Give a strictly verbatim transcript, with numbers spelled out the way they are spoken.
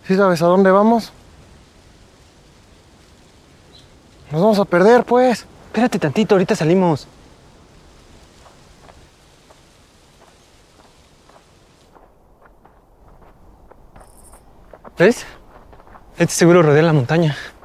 ¿Sí sabes a dónde vamos? Nos vamos a perder, pues. Espérate tantito, ahorita salimos. ¿Ves? Este seguro rodea la montaña.